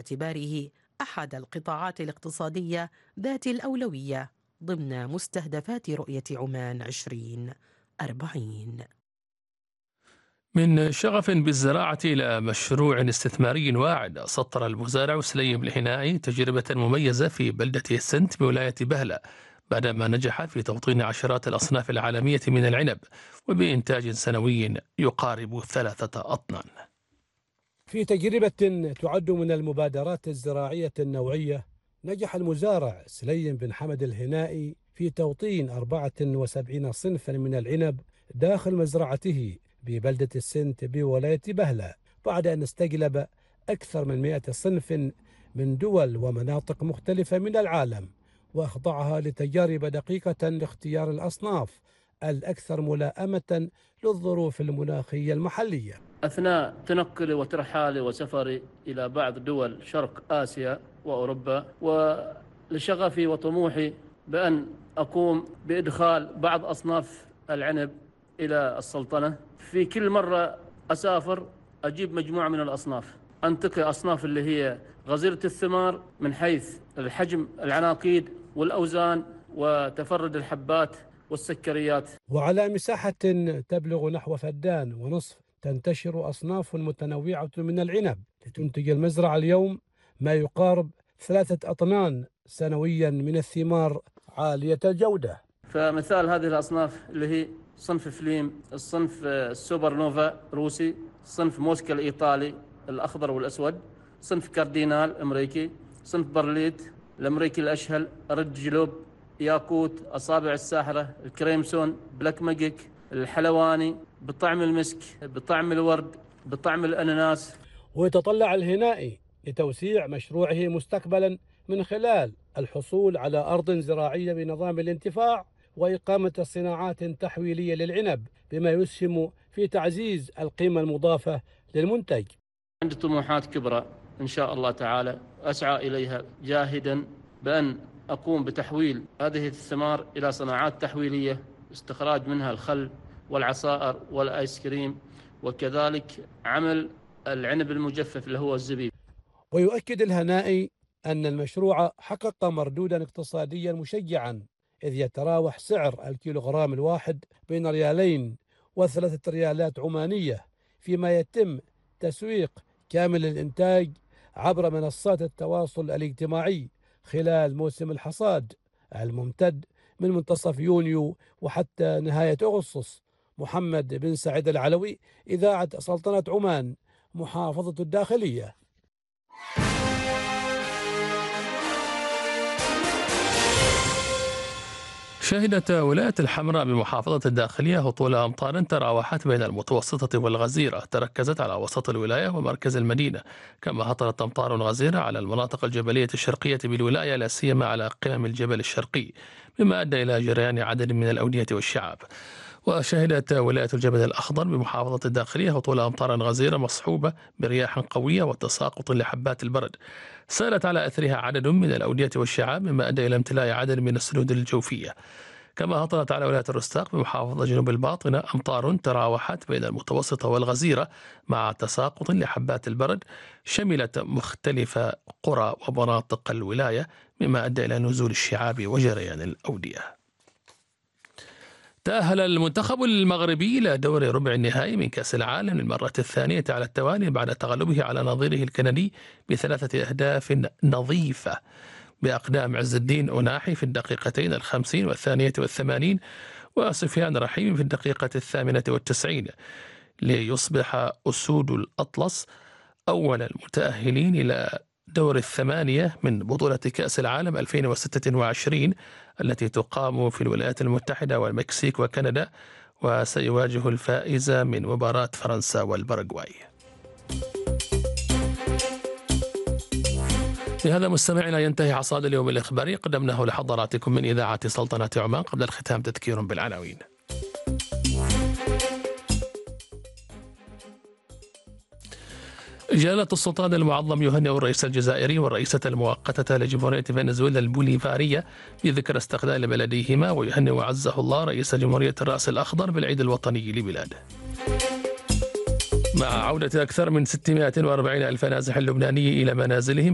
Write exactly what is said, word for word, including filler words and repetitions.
باعتباره أحد القطاعات الاقتصادية ذات الأولوية ضمن مستهدفات رؤية عمان عشرين أربعين. من شغف بالزراعة إلى مشروع استثماري واعد، سطر المزارع سليم الحنائي تجربة مميزة في بلدة السنت بولاية بهلة بعدما نجح في توطين عشرات الأصناف العالمية من العنب وبإنتاج سنوي يقارب ثلاثة أطنان. في تجربة تعد من المبادرات الزراعية النوعية، نجح المزارع سليم بن حمد الهنائي في توطين أربعة وسبعين صنفا من العنب داخل مزرعته ببلدة السنت بولاية بهلة، بعد أن استجلب أكثر من مئة صنف من دول ومناطق مختلفة من العالم، وأخضعها لتجارب دقيقة لاختيار الأصناف الأكثر ملائمة للظروف المناخية المحلية. أثناء تنقلي وترحالي وسفري إلى بعض دول شرق آسيا وأوروبا، ولشغفي وطموحي بأن أقوم بإدخال بعض أصناف العنب إلى السلطنة، في كل مرة أسافر أجيب مجموعة من الأصناف، أنتقي أصناف اللي هي غزيرة الثمار من حيث الحجم، العناقيد والأوزان وتفرد الحبات والسكريات. وعلى مساحة تبلغ نحو فدان ونصف تنتشر أصناف متنوعة من العنب، لتنتج المزرعة اليوم ما يقارب ثلاثة أطنان سنويا من الثمار عالية الجودة. فمثال هذه الأصناف اللي هي صنف فليم، الصنف السوبر نوفا روسي، صنف موسكا الإيطالي الأخضر والأسود، صنف كاردينال أمريكي، صنف برليت الأمريكي الأشهل، ريد جلوب، ياقوت، أصابع الساحرة، الكريمسون، بلاك ماجيك، الحلواني، بطعم المسك، بطعم الورد، بطعم الأناناس. ويتطلع الهنائي لتوسيع مشروعه مستقبلا من خلال الحصول على أرض زراعية بنظام الانتفاع وإقامة صناعات تحويلية للعنب، بما يسهم في تعزيز القيمة المضافة للمنتج. عندي طموحات كبرى إن شاء الله تعالى أسعى إليها جاهدا بأن أقوم بتحويل هذه الثمار إلى صناعات تحويلية، استخراج منها الخل والعصائر والآيس كريم، وكذلك عمل العنب المجفف اللي هو الزبيب. ويؤكد الهنائي أن المشروع حقق مردودا اقتصاديا مشجعا، إذ يتراوح سعر الكيلوغرام الواحد بين ريالين وثلاثة ريالات عمانية، فيما يتم تسويق كامل الإنتاج عبر منصات التواصل الاجتماعي خلال موسم الحصاد الممتد من منتصف يونيو وحتى نهاية أغسطس. محمد بن سعيد العلوي، إذاعة سلطنة عمان، محافظة الداخلية. شهدت ولاية الحمراء بمحافظة الداخلية هطول أمطار تراوحت بين المتوسطة والغزيرة، تركزت على وسط الولاية ومركز المدينة، كما هطلت أمطار غزيرة على المناطق الجبلية الشرقية بالولاية، لا سيما على قمم الجبل الشرقي، مما أدى إلى جريان عدد من الأودية والشعاب. وشهدت ولاية الجبل الأخضر بمحافظة الداخلية هطول أمطار غزيرة مصحوبة برياح قوية وتساقط لحبات البرد، سالت على أثرها عدد من الأودية والشعاب، مما أدى إلى امتلاء عدد من السدود الجوفية. كما هطلت على ولاية الرستاق بمحافظة جنوب الباطنة أمطار تراوحت بين المتوسطة والغزيرة مع تساقط لحبات البرد، شملت مختلف قرى ومناطق الولاية، مما أدى إلى نزول الشعاب وجريان الأودية. تأهل المنتخب المغربي إلى دور ربع النهائي من كأس العالم للمرة الثانية على التوالي بعد تغلبه على نظيره الكندي بثلاثة أهداف نظيفة بأقدام عز الدين أناحي في الدقيقتين الخمسين والثانية والثمانين وسفيان رحيم في الدقيقة الثامنة والتسعين، ليصبح أسود الأطلس أول المتأهلين إلى دور الثمانية من بطولة كأس العالم ألفين وستة وعشرين التي تقام في الولايات المتحدة والمكسيك وكندا، وسيواجه الفائز من مباراة فرنسا والباراغواي. بهذا مستمعينا ينتهي حصاد اليوم الإخباري قدمناه لحضراتكم من إذاعة سلطنة عمان. قبل الختام تذكير بالعناوين. جلالة السلطان المعظم يهنئ الرئيس الجزائري والرئيسة المؤقتة لجمهورية فنزويلا البوليفارية بذكرى استقلال بلديهما، ويهنئ عزه الله رئيس جمهورية الرأس الأخضر بالعيد الوطني لبلاده. مع عودة أكثر من ستمائة وأربعين ألف نازح لبناني إلى منازلهم